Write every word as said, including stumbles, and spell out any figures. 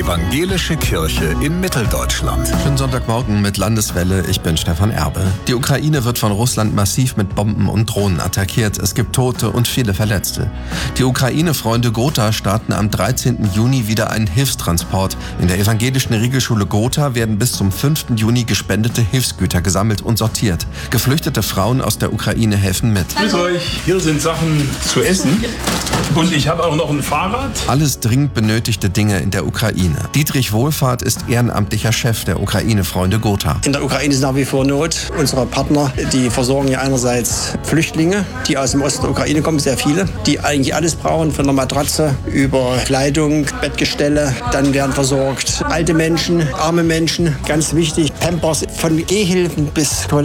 Evangelische Kirche in Mitteldeutschland. Schönen Sonntagmorgen mit Landeswelle, ich bin Stefan Erbe. Die Ukraine wird von Russland massiv mit Bomben und Drohnen attackiert. Es gibt Tote und viele Verletzte. Die Ukraine-Freunde Gotha starten am dreizehnten Juni wieder einen Hilfstransport. In der evangelischen Regelschule Gotha werden bis zum fünften Juni gespendete Hilfsgüter gesammelt und sortiert. Geflüchtete Frauen aus der Ukraine helfen mit. Grüß euch, hier sind Sachen zu essen. Und ich habe auch noch ein Fahrrad. Alles dringend benötigte Dinge in der Ukraine. Dietrich Wohlfahrt ist ehrenamtlicher Chef der Ukraine-Freunde Gotha. In der Ukraine ist nach wie vor Not. Unsere Partner, die versorgen ja einerseits Flüchtlinge, die aus dem Osten der Ukraine kommen, sehr viele, die eigentlich alles brauchen, von der Matratze über Kleidung, Bettgestelle. Dann werden versorgt alte Menschen, arme Menschen, ganz wichtig, Pampers, von Gehhilfen bis Toiletten.